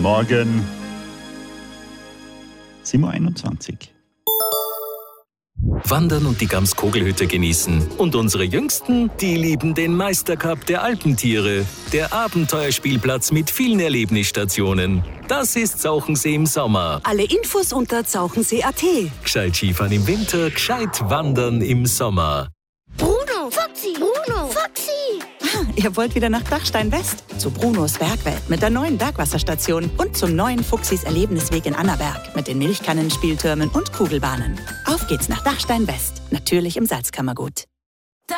Morgen. 7.21 Uhr. Wandern und die Gamskogelhütte genießen. Und unsere Jüngsten, die lieben den Meistercup der Alpentiere. Der Abenteuerspielplatz mit vielen Erlebnisstationen. Das ist Zauchensee im Sommer. Alle Infos unter zauchensee.at. Gescheit Skifahren im Winter, gescheit wandern im Sommer. Bruno, Foxy, Bruno, Foxy. Ihr wollt wieder nach Dachstein West? Zu Brunos Bergwelt mit der neuen Bergwasserstation und zum neuen Fuchsis Erlebnisweg in Annaberg mit den Milchkannen, Spieltürmen und Kugelbahnen. Auf geht's nach Dachstein West, natürlich im Salzkammergut.